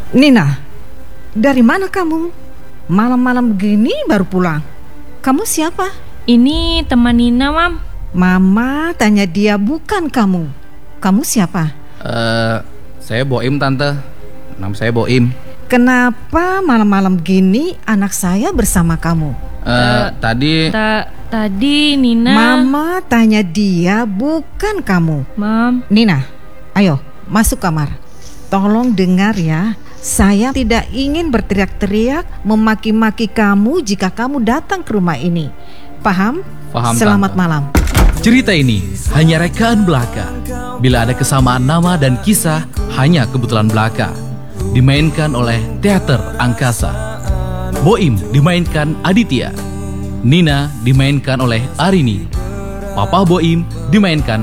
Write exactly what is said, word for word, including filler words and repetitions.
Nina, dari mana kamu? Malam-malam begini baru pulang. Kamu siapa? Ini teman Nina, Mam. Mama tanya dia, bukan kamu. Kamu siapa? Eh, saya Boim, Tante. Nama saya Boim. Kenapa malam-malam gini anak saya bersama kamu? Eh, tadi Ta tadi Nina. Mama tanya dia, bukan kamu. Mam. Nina, ayo masuk kamar. Tolong dengar ya. Saya tidak ingin berteriak-teriak memaki-maki kamu jika kamu datang ke rumah ini. Paham? Paham, Selamat Tante. malam. Cerita ini hanya rekaan belaka. Bila ada kesamaan nama dan kisah, hanya kebetulan belaka. Dimainkan oleh Teater Angkasa. Boim dimainkan Aditya. Nina dimainkan oleh Arini. Papa Boim dimainkan